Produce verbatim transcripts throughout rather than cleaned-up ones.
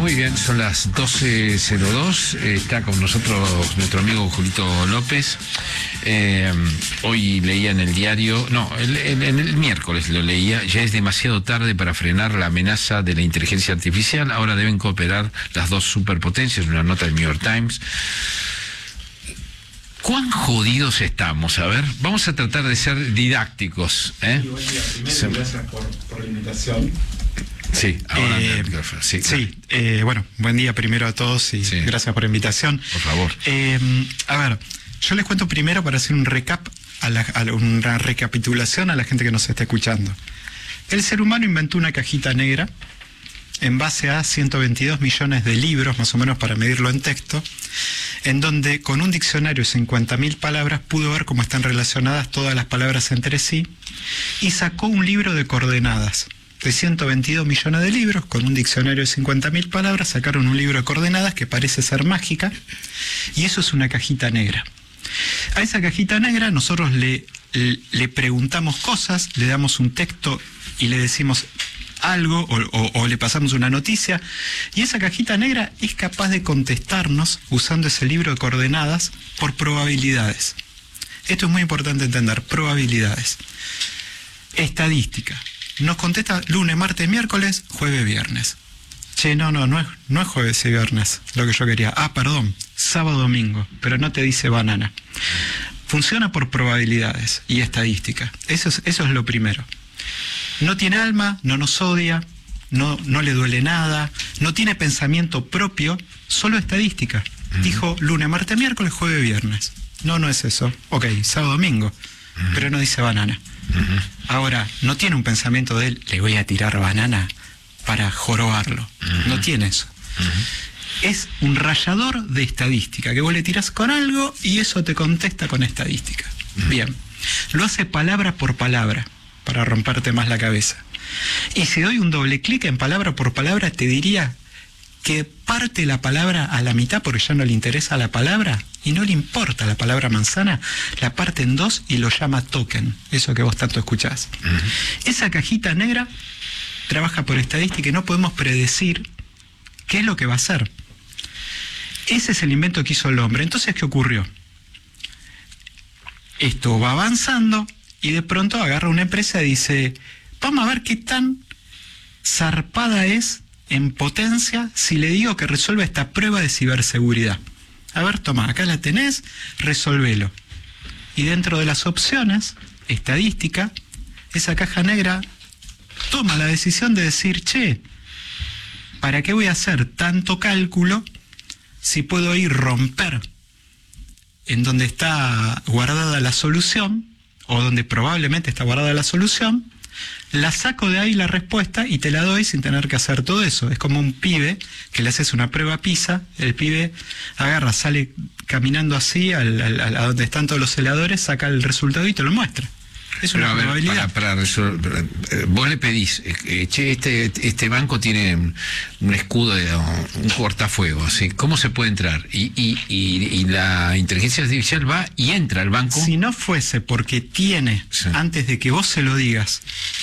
muy bien, son las doce cero dos, eh, está con nosotros nuestro amigo Julito López. Eh, hoy leía en el diario, no, el, el, el miércoles lo leía, ya es demasiado tarde para frenar la amenaza de la inteligencia artificial, ahora deben cooperar las dos superpotencias, una nota del New York Times. ¿Cuán jodidos estamos? A ver, vamos a tratar de ser didácticos, ¿eh? Sí, buen día. Primero, Se... gracias por, por la invitación. Sí, ahora eh, sí, sí eh, bueno, buen día primero a todos y sí. Gracias por la invitación. Por favor. Eh, a ver, yo les cuento primero para hacer un recap, a la, a una recapitulación a la gente que nos está escuchando. El ser humano inventó una cajita negra en base a ciento veintidós millones de libros, más o menos para medirlo en texto, en donde con un diccionario de cincuenta mil palabras pudo ver cómo están relacionadas todas las palabras entre sí y sacó un libro de coordenadas. De ciento veintidós millones de libros, con un diccionario de cincuenta mil palabras, sacaron un libro de coordenadas que parece ser mágica, y eso es una cajita negra. A esa cajita negra nosotros le, le, le preguntamos cosas, le damos un texto y le decimos algo o, o, o le pasamos una noticia, y esa cajita negra es capaz de contestarnos usando ese libro de coordenadas por probabilidades. Esto es muy importante entender, probabilidades. Estadística. Nos contesta lunes, martes, miércoles, jueves, viernes. Che, no, no, no es, no es jueves y viernes lo que yo quería. Ah, perdón, sábado, domingo, pero no te dice banana. Funciona por probabilidades y estadística. Eso es, eso es lo primero. No tiene alma, no nos odia, no, no le duele nada, no tiene pensamiento propio, solo estadística. Uh-huh. Dijo lunes, martes, miércoles, jueves, viernes. No, no es eso. Ok, sábado, domingo, uh-huh. Pero no dice banana. Uh-huh. Ahora, no tiene un pensamiento de él, le voy a tirar banana para jorobarlo. Uh-huh. No tiene eso. Uh-huh. Es un rallador de estadística, que vos le tirás con algo y eso te contesta con estadística. Uh-huh. Bien, lo hace palabra por palabra, para romperte más la cabeza. Y si doy un doble clic en palabra por palabra, te diría que parte la palabra a la mitad porque ya no le interesa la palabra y no le importa la palabra manzana, la parte en dos y lo llama token, eso que vos tanto escuchás. Uh-huh. Esa cajita negra trabaja por estadística y no podemos predecir qué es lo que va a hacer. Ese es el invento que hizo el hombre. Entonces, ¿qué ocurrió? Esto va avanzando y de pronto agarra una empresa y dice, vamos a ver qué tan zarpada es en potencia si le digo que resuelva esta prueba de ciberseguridad. A ver, toma, acá la tenés, resolvelo. Y dentro de las opciones, estadística, esa caja negra toma la decisión de decir, che, ¿para qué voy a hacer tanto cálculo si puedo ir romper en donde está guardada la solución, o donde probablemente está guardada la solución, la saco de ahí la respuesta y te la doy sin tener que hacer todo eso? Es como un pibe que le haces una prueba PISA, el pibe agarra, sale caminando así al, al, a donde están todos los heladores, saca el resultado y te lo muestra. Es una Pero, probabilidad. Para, para resolver, vos le pedís, eh, che, este, este banco tiene un, un escudo, de, un cortafuego, ¿sí? ¿Cómo se puede entrar? Y, y, y, y la inteligencia artificial va y entra al banco. Si no fuese porque tiene, sí, antes de que vos se lo digas,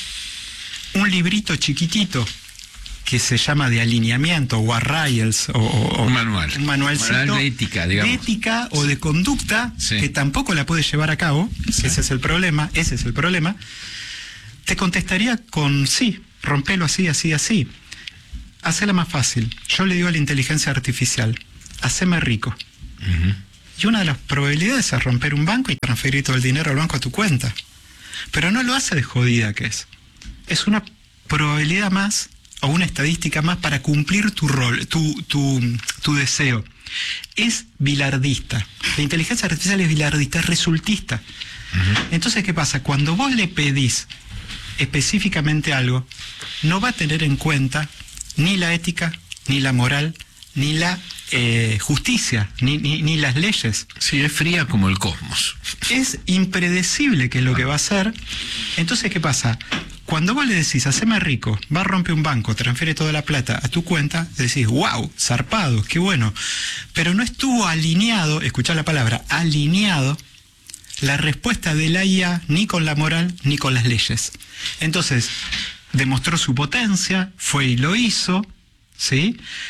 un librito chiquitito que se llama de alineamiento o arrayels o, o un manual, un manualcito manual de ética, digamos, de ética o de conducta, sí, que tampoco la puede llevar a cabo, sí, ese es el problema, ese es el problema, te contestaría con sí, rompelo así, así, así. Hacela más fácil. Yo le digo a la inteligencia artificial, haceme rico. Uh-huh. Y una de las probabilidades es romper un banco y transferir todo el dinero al banco a tu cuenta. Pero no lo hace de jodida que es. Es una probabilidad más o una estadística más para cumplir tu rol, tu, tu, tu deseo. Es bilardista. La inteligencia artificial es bilardista, es resultista. Uh-huh. Entonces, ¿qué pasa? Cuando vos le pedís específicamente algo, no va a tener en cuenta ni la ética, ni la moral, ni la eh, justicia, ni, ni, ni las leyes. Sí, es fría como el cosmos. Es impredecible qué es lo que va a hacer. Entonces, ¿qué pasa? Cuando vos le decís, haceme rico, va a romper un banco, transfiere toda la plata a tu cuenta, decís, wow, zarpado, qué bueno. Pero no estuvo alineado, escuchá la palabra, alineado, la respuesta de la I A ni con la moral ni con las leyes. Entonces, demostró su potencia, fue y lo hizo, ¿sí?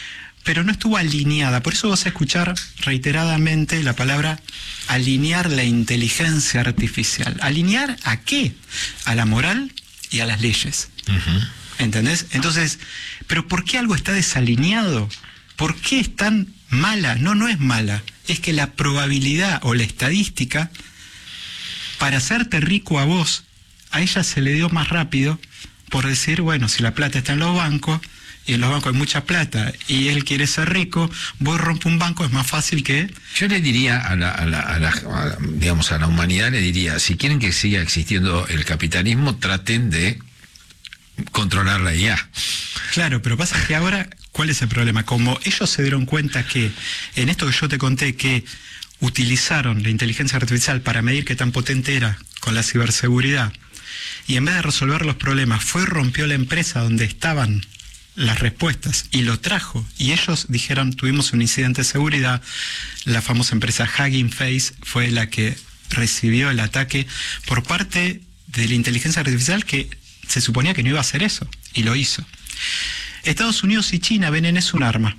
pero no estuvo alineada. Por eso vas a escuchar reiteradamente la palabra alinear la inteligencia artificial. ¿Alinear a qué? A la moral y a las leyes. Uh-huh. ¿Entendés? Entonces, ¿pero por qué algo está desalineado? ¿Por qué es tan mala? No, no es mala. Es que la probabilidad o la estadística para hacerte rico a vos, a ella se le dio más rápido por decir, bueno, si la plata está en los bancos, y en los bancos hay mucha plata, y él quiere ser rico, vos rompes un banco, es más fácil que... Yo le diría a la, a la, a la, a, digamos, a la humanidad, le diría, si quieren que siga existiendo el capitalismo, traten de controlar la I A. Claro, pero pasa que ahora, ¿cuál es el problema? Como ellos se dieron cuenta que, en esto que yo te conté, que utilizaron la inteligencia artificial para medir qué tan potente era con la ciberseguridad, y en vez de resolver los problemas, fue y rompió la empresa donde estaban las respuestas y lo trajo, y ellos dijeron, tuvimos un incidente de seguridad, la famosa empresa Hugging Face fue la que recibió el ataque por parte de la inteligencia artificial, que se suponía que no iba a hacer eso, y lo hizo. Estados Unidos y China ven en eso un arma,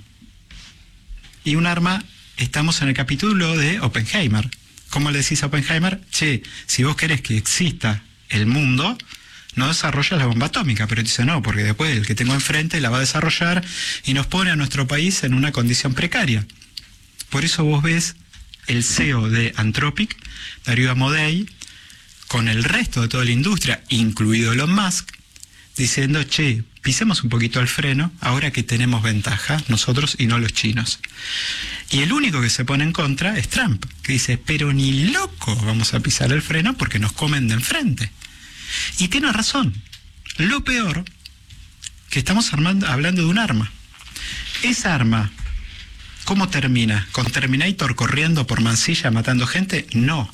y un arma, estamos en el capítulo de Oppenheimer. ¿Cómo le decís a Oppenheimer? Che, si vos querés que exista el mundo, no desarrollas la bomba atómica, pero dice no, porque después el que tengo enfrente la va a desarrollar y nos pone a nuestro país en una condición precaria. Por eso vos ves el C E O de Anthropic, Darío Amodei, con el resto de toda la industria, incluido Elon Musk, diciendo, che, pisemos un poquito el freno, ahora que tenemos ventaja, nosotros y no los chinos. Y el único que se pone en contra es Trump, que dice, pero ni loco vamos a pisar el freno porque nos comen de enfrente. Y tiene razón. Lo peor, que estamos armando, hablando de un arma. Esa arma, ¿cómo termina? ¿Con Terminator corriendo por Mansilla matando gente? No.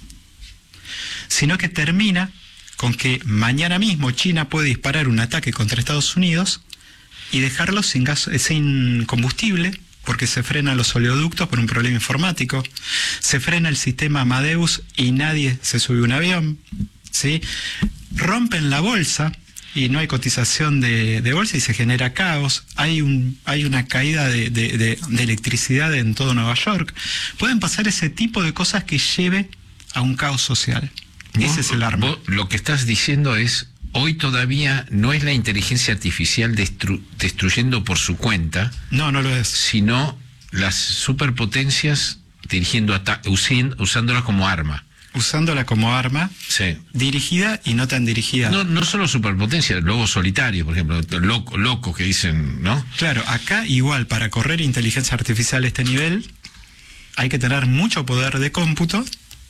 Sino que termina con que mañana mismo China puede disparar un ataque contra Estados Unidos y dejarlos sin gas, sin combustible, porque se frenan los oleoductos por un problema informático, se frena el sistema Amadeus y nadie se sube a un avión, ¿sí? Rompen la bolsa y no hay cotización de, de bolsa y se genera caos, hay un hay una caída de, de, de, de electricidad en todo Nueva York. Pueden pasar ese tipo de cosas que lleve a un caos social. Ese vos, es el arma. Vos, lo que estás diciendo es, hoy todavía no es la inteligencia artificial destru destruyendo por su cuenta. No, no lo es. Sino las superpotencias dirigiendo usando, usándola como arma. Usándola como arma, sí. Dirigida y no tan dirigida. No, no solo superpotencias, lobos solitarios, por ejemplo, locos loco que dicen, ¿no? Claro, acá igual, para correr inteligencia artificial a este nivel, hay que tener mucho poder de cómputo,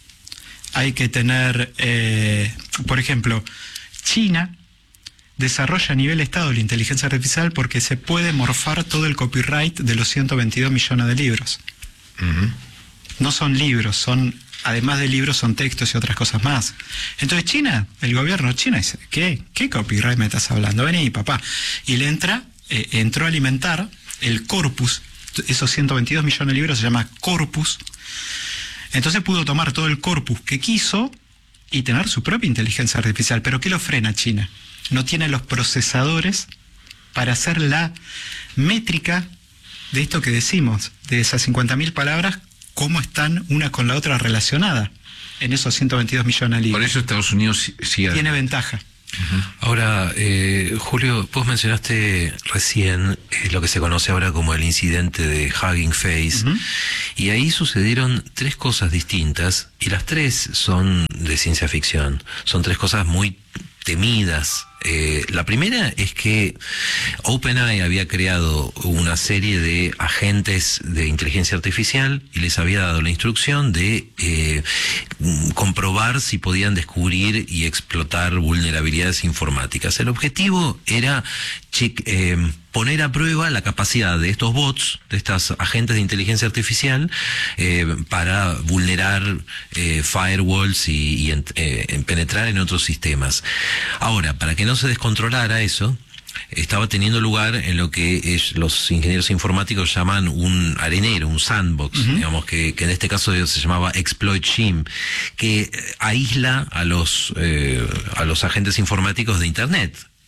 hay que tener, eh, por ejemplo, China desarrolla a nivel Estado la inteligencia artificial porque se puede morfar todo el copyright de los ciento veintidós millones de libros. Uh-huh. No son libros, son... Además de libros, son textos y otras cosas más. Entonces China, el gobierno chino dice, ¿qué? ¿Qué copyright me estás hablando? Vení, papá. Y le entra, eh, entró a alimentar el corpus, esos ciento veintidós millones de libros se llama corpus. Entonces pudo tomar todo el corpus que quiso y tener su propia inteligencia artificial. ¿Pero qué lo frena China? No tiene los procesadores para hacer la métrica de esto que decimos, de esas cincuenta mil palabras, cómo están una con la otra relacionadas en esos ciento veintidós millones de libros. Por eso Estados Unidos sigue... Tiene ventaja. Uh-huh. Ahora, eh, Julio, vos mencionaste recién eh, lo que se conoce ahora como el incidente de Hugging Face, uh-huh. Y ahí sucedieron tres cosas distintas, y las tres son de ciencia ficción, son tres cosas muy temidas. Eh, la primera es que OpenAI había creado una serie de agentes de inteligencia artificial y les había dado la instrucción de eh, comprobar si podían descubrir y explotar vulnerabilidades informáticas. El objetivo era check, eh, poner a prueba la capacidad de estos bots, de estos agentes de inteligencia artificial, eh, para vulnerar eh, firewalls y, y en, eh, en penetrar en otros sistemas. Ahora, para que no se descontrolara eso, estaba teniendo lugar en lo que es, los ingenieros informáticos llaman un arenero, un sandbox, uh-huh. digamos que, que en este caso se llamaba Exploit Shim, que aísla a los eh, a los agentes informáticos de Internet.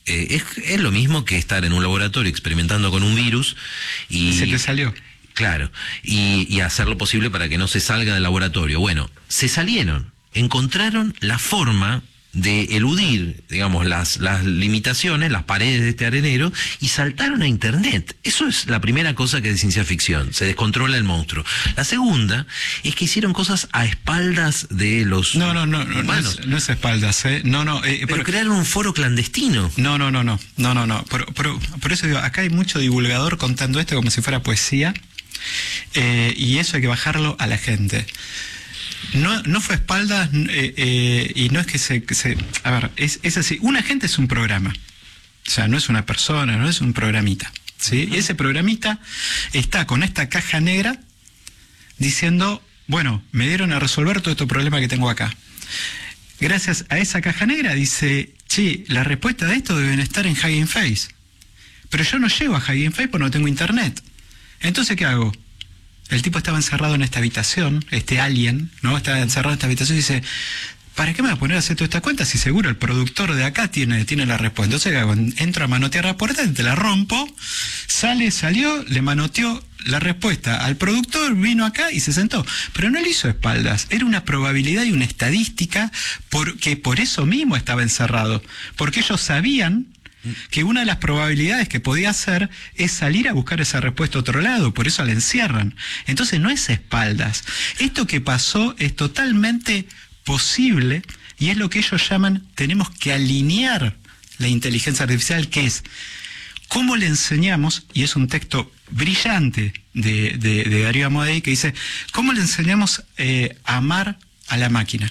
Eh, es, es lo mismo que estar en un laboratorio experimentando con un virus y... Se te salió. Claro, y, y hacer lo posible para que no se salga del laboratorio. Bueno, se salieron, encontraron la forma de eludir, digamos, las, las limitaciones, las paredes de este arenero, y saltaron a Internet. Eso es la primera cosa que es de ciencia ficción, se descontrola el monstruo. La segunda es que hicieron cosas a espaldas de los No, no, no, no, no es, no es espaldas, ¿eh? No, no. Eh, pero pero, crearon un foro clandestino. No, no, no, no, no, no, no. Por, por, por eso digo, acá hay mucho divulgador contando esto como si fuera poesía, eh, y eso hay que bajarlo a la gente. No, no fue espaldas, eh, eh, y no es que se, se a ver, es, es así, un agente es un programa, o sea, no es una persona, no es un programita, ¿sí? Y ese programita está con esta caja negra diciendo, bueno, me dieron a resolver todo este problema que tengo acá. Gracias a esa caja negra dice, che, la respuesta de esto deben estar en Hugging Face, pero yo no llego a Hugging Face porque no tengo internet. Entonces, ¿qué hago? El tipo estaba encerrado en esta habitación, este alien, ¿no? Estaba encerrado en esta habitación y dice, ¿para qué me voy a poner a hacer toda esta cuenta si seguro el productor de acá tiene, tiene la respuesta? Entonces, ¿qué hago? Entro a manotear la puerta, te la rompo, sale, salió, le manoteó la respuesta al productor, vino acá y se sentó. Pero no le hizo espaldas, era una probabilidad y una estadística porque por eso mismo estaba encerrado, porque ellos sabían que una de las probabilidades que podía hacer es salir a buscar esa respuesta a otro lado, por eso la encierran. Entonces no es espaldas. Esto que pasó es totalmente posible y es lo que ellos llaman, tenemos que alinear la inteligencia artificial, que es cómo le enseñamos, y es un texto brillante de, de, de Darío Amodei que dice, ¿cómo le enseñamos eh, a amar a la máquina?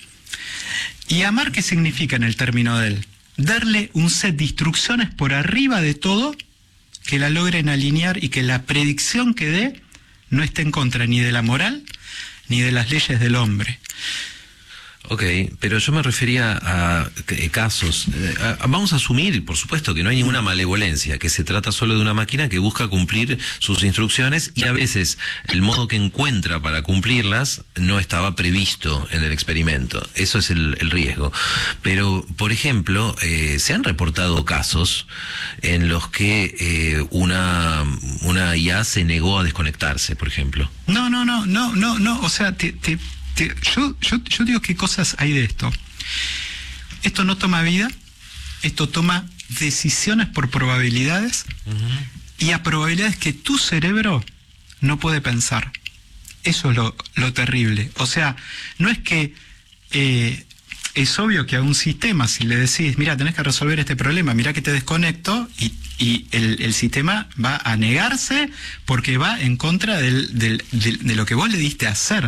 ¿Y amar qué significa en el término de él? Darle un set de instrucciones por arriba de todo que la logren alinear y que la predicción que dé no esté en contra ni de la moral ni de las leyes del hombre. Ok, pero yo me refería a casos. A, a, vamos a asumir, por supuesto, que no hay ninguna malevolencia, que se trata solo de una máquina que busca cumplir sus instrucciones y a veces el modo que encuentra para cumplirlas no estaba previsto en el experimento. Eso es el, el riesgo. Pero, por ejemplo, eh, se han reportado casos en los que eh, una, una I A se negó a desconectarse, por ejemplo. No, no, no, no, no, no, o sea, te... te... Yo, yo, yo digo qué cosas hay de esto. Esto no toma vida, esto toma decisiones por probabilidades, uh-huh. y a probabilidades que tu cerebro no puede pensar. Eso es lo, lo terrible. O sea, no es que eh, es obvio que a un sistema, si le decís, mira, tenés que resolver este problema, mira que te desconecto, y, y el, el sistema va a negarse porque va en contra del, del, del, de lo que vos le diste a hacer.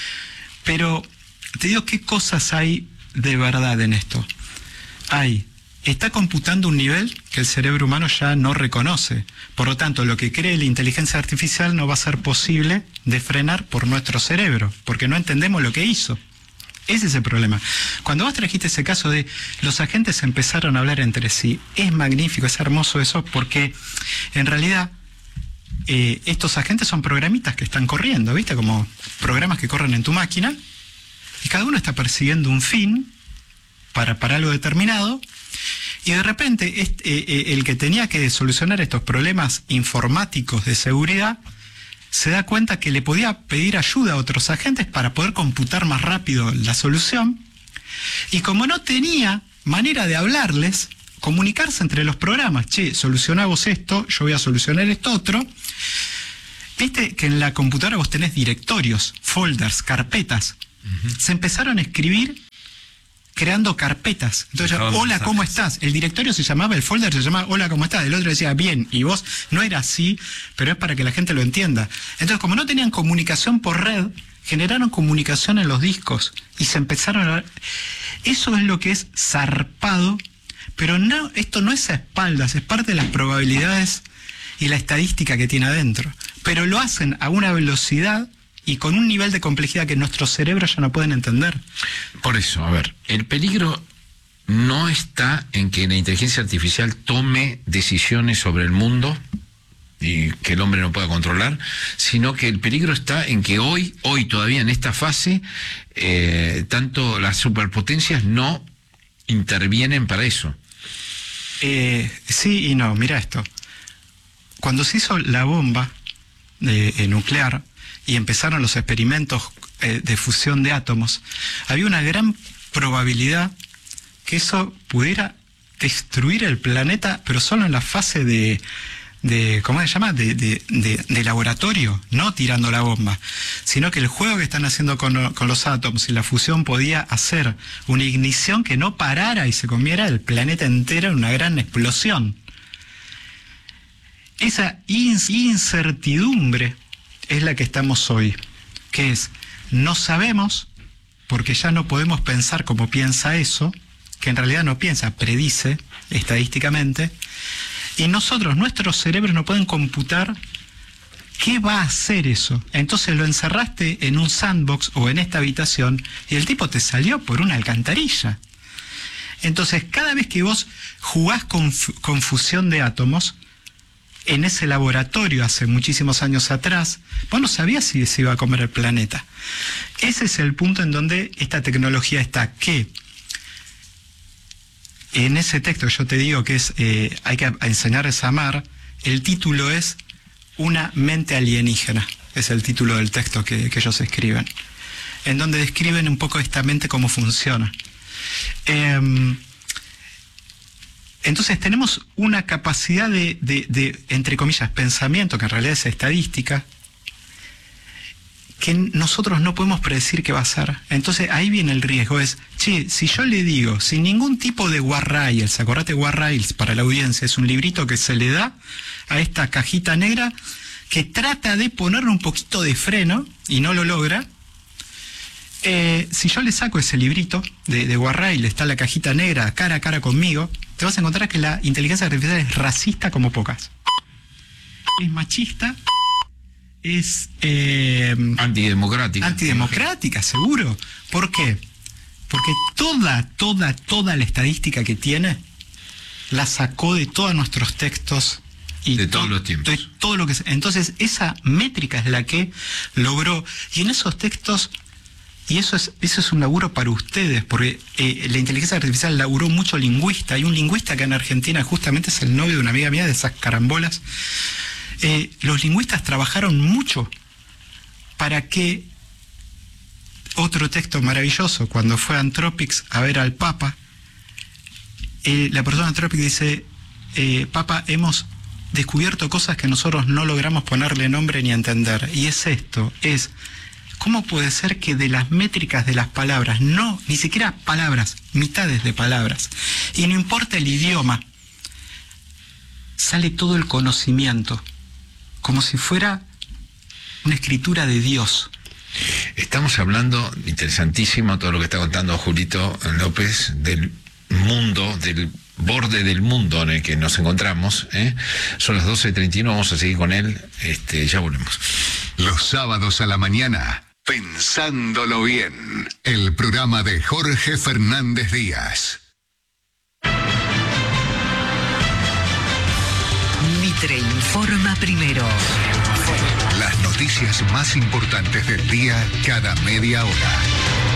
Pero te digo qué cosas hay de verdad en esto. Hay, está computando un nivel que el cerebro humano ya no reconoce. Por lo tanto, lo que cree la inteligencia artificial no va a ser posible de frenar por nuestro cerebro, porque no entendemos lo que hizo. Ese es el problema. Cuando vos trajiste ese caso de los agentes empezaron a hablar entre sí, es magnífico, es hermoso eso, porque en realidad... Eh, estos agentes son programitas que están corriendo, ¿viste? Como programas que corren en tu máquina, y cada uno está persiguiendo un fin para, para algo determinado, y de repente este, eh, eh, el que tenía que solucionar estos problemas informáticos de seguridad se da cuenta que le podía pedir ayuda a otros agentes para poder computar más rápido la solución, y como no tenía manera de hablarles, comunicarse entre los programas, che, soluciona vos esto, yo voy a solucionar esto otro. Viste que en la computadora vos tenés directorios, folders, carpetas. Uh-huh. Se empezaron a escribir creando carpetas. Entonces, hola, ¿cómo estás? El directorio se llamaba, el folder se llamaba hola, ¿cómo estás? El otro decía bien, y vos no era así, pero es para que la gente lo entienda. Entonces, como no tenían comunicación por red, generaron comunicación en los discos y se empezaron a... Eso es lo que es zarpado. Pero no, esto no es a espaldas, es parte de las probabilidades y la estadística que tiene adentro. Pero lo hacen a una velocidad y con un nivel de complejidad que nuestros cerebros ya no pueden entender. Por eso, a ver, el peligro no está en que la inteligencia artificial tome decisiones sobre el mundo y que el hombre no pueda controlar, sino que el peligro está en que hoy, hoy todavía en esta fase, eh, tanto las superpotencias no intervienen para eso. Eh, sí y no, mira esto. Cuando se hizo la bomba eh, eh, nuclear y empezaron los experimentos eh, de fusión de átomos, había una gran probabilidad que eso pudiera destruir el planeta, pero solo en la fase de, de ¿cómo se llama? De, de, de, de laboratorio, no tirando la bomba, sino que el juego que están haciendo con, con los átomos y la fusión podía hacer una ignición que no parara y se comiera el planeta entero en una gran explosión. Esa incertidumbre es la que estamos hoy, que es, no sabemos, porque ya no podemos pensar como piensa eso, que en realidad no piensa, predice estadísticamente, y nosotros, nuestros cerebros no pueden computar qué va a hacer eso. Entonces lo encerraste en un sandbox o en esta habitación y el tipo te salió por una alcantarilla. Entonces cada vez que vos jugás con, con fusión de átomos, en ese laboratorio hace muchísimos años atrás, vos no sabías si se iba a comer el planeta. Ese es el punto en donde esta tecnología está, que en ese texto yo te digo que es eh, hay que enseñarles a amar, el título es Una mente alienígena, es el título del texto que, que ellos escriben, en donde describen un poco esta mente cómo funciona. Eh, Entonces tenemos una capacidad de, de, de, entre comillas, pensamiento, que en realidad es estadística, que nosotros no podemos predecir qué va a ser. Entonces ahí viene el riesgo, es, che, si yo le digo, sin ningún tipo de guarrails, acordate, guarrails para la audiencia, es un librito que se le da a esta cajita negra, que trata de ponerle un poquito de freno, y no lo logra. Eh, si yo le saco ese librito de, de guarrail, está la cajita negra cara a cara conmigo, te vas a encontrar que la inteligencia artificial es racista como pocas. Es machista, es eh, antidemocrática. Antidemocrática, seguro. ¿Por qué? Porque toda, toda, toda la estadística que tiene la sacó de todos nuestros textos y de todos los tiempos. De todo lo que, entonces esa métrica es la que logró, y en esos textos. Y eso es, eso es un laburo para ustedes, porque eh, la inteligencia artificial laburó mucho lingüista. Hay un lingüista que en Argentina justamente es el novio de una amiga mía, de esas carambolas. Eh, los lingüistas trabajaron mucho para que otro texto maravilloso, cuando fue Anthropics a ver al Papa, eh, la persona Anthropics dice, eh, Papa, hemos descubierto cosas que nosotros no logramos ponerle nombre ni entender. Y es esto, es... ¿Cómo puede ser que de las métricas de las palabras, no, ni siquiera palabras, mitades de palabras, y no importa el idioma, sale todo el conocimiento, como si fuera una escritura de Dios? Estamos hablando, interesantísimo todo lo que está contando Julito López, del mundo, del borde del mundo en el que nos encontramos, ¿eh? Son las doce treinta y uno, vamos a seguir con él, este, ya volvemos. Los sábados a la mañana, Pensándolo Bien, el programa de Jorge Fernández Díaz. Mitre informa primero. Las noticias más importantes del día cada media hora.